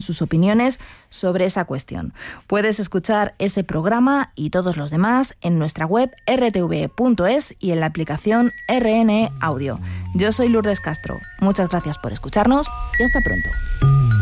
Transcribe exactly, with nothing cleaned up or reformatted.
sus opiniones sobre esa cuestión. Puedes escuchar ese programa y todos los demás en nuestra web erre te ve punto es y en la aplicación erre ene Audio. Yo soy Lourdes Castro. Muchas gracias por escucharnos y hasta pronto.